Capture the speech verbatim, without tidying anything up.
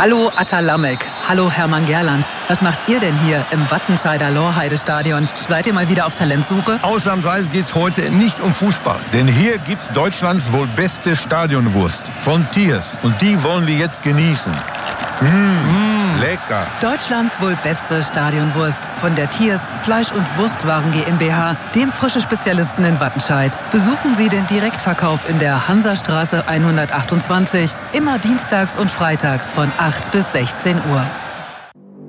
Hallo Atta Lamek. Hallo Hermann Gerland. Was macht ihr denn hier im Wattenscheider Lorheide-Stadion? Seid ihr mal wieder auf Talentsuche? Ausnahmsweise geht's heute nicht um Fußball. Denn hier gibt's Deutschlands wohl beste Stadionwurst. Von Thiers. Und die wollen wir jetzt genießen. Mmh, lecker. Deutschlands wohl beste Stadionwurst von der Thiers Fleisch- und Wurstwaren GmbH, dem frische Spezialisten in Wattenscheid. Besuchen Sie den Direktverkauf in der Hansastraße hundertachtundzwanzig, immer dienstags und freitags von acht bis sechzehn Uhr.